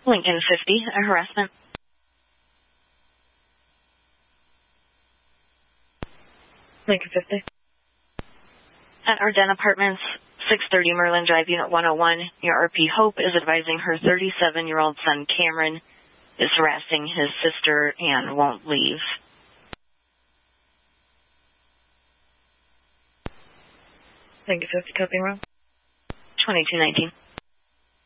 Lincoln 50, a harassment. Lincoln 50. At Arden Apartments, 630 Merlin Drive, Unit 101, your RP Hope is advising her 37-year-old son Cameron is harassing his sister and won't leave. Lincoln 50, copying wrong. 2219.